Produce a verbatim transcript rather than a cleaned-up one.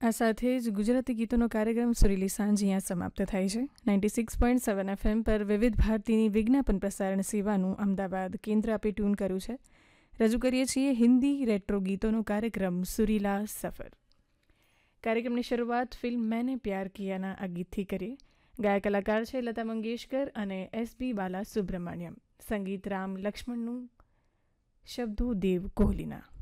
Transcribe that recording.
આ સાથે જ ગુજરાતી ગીતોનો કાર્યક્રમ સુરીલી સાંજ અહીંયા સમાપ્ત થાય છે. Ninety six point seven FM પર વિવિધ ભારતીની વિજ્ઞાપન પ્રસારણ સેવાનું અમદાવાદ કેન્દ્ર આપે ટ્યુન કર્યું છે. રજૂ કરીએ છીએ હિન્દી રેટ્રો ગીતોનો કાર્યક્રમ સુરીલા સફર. કાર્યક્રમની શરૂઆત ફિલ્મ મેને પ્યાર કિયાના આ ગીતથી કરીએ. ગાયક કલાકાર છે લતા મંગેશકર અને એસ બી બાલા સુબ્રમણ્યમ. સંગીત રામ લક્ષ્મણનું, શબ્દો દેવ કોહલીના.